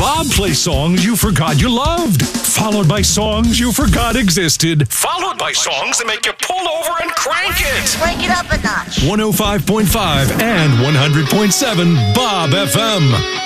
Bob plays songs you forgot you loved, followed by songs you forgot existed, followed by songs that make you pull over and crank it. Crank it up a notch. 105.5 and 100.7 Bob FM.